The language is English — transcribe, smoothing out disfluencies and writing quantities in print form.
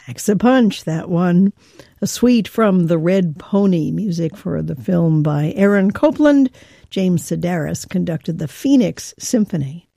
Packs a punch, that one. A suite from The Red Pony, music for the film by Aaron Copland. James Sedaris conducted the Phoenix Symphony.